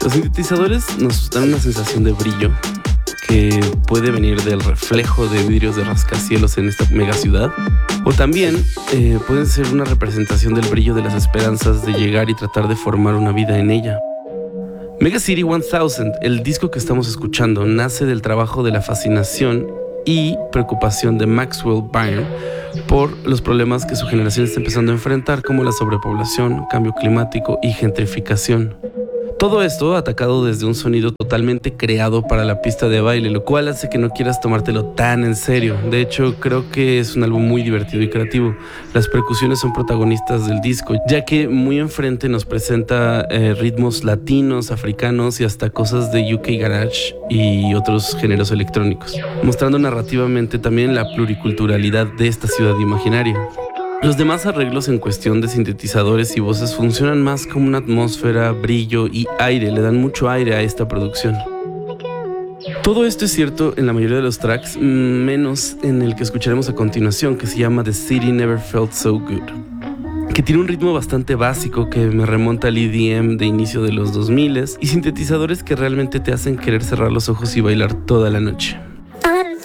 Los sintetizadores nos dan una sensación de brillo que puede venir del reflejo de vidrios de rascacielos en esta mega ciudad, o también pueden ser una representación del brillo de las esperanzas de llegar y tratar de formar una vida en ella. Mega City 1000, el disco que estamos escuchando, nace del trabajo de la fascinación y preocupación de Maxwell Byrne por los problemas que su generación está empezando a enfrentar, como la sobrepoblación, cambio climático y gentrificación. Todo esto atacado desde un sonido totalmente creado para la pista de baile, lo cual hace que no quieras tomártelo tan en serio. De hecho, creo que es un álbum muy divertido y creativo. Las percusiones son protagonistas del disco, ya que muy enfrente nos presenta ritmos latinos, africanos y hasta cosas de UK Garage y otros géneros electrónicos, mostrando narrativamente también la pluriculturalidad de esta ciudad imaginaria. Los demás arreglos en cuestión de sintetizadores y voces funcionan más como una atmósfera, brillo y aire, le dan mucho aire a esta producción. Todo esto es cierto en la mayoría de los tracks, menos en el que escucharemos a continuación, que se llama The City Never Felt So Good, que tiene un ritmo bastante básico que me remonta al EDM de inicio de los 2000 y sintetizadores que realmente te hacen querer cerrar los ojos y bailar toda la noche.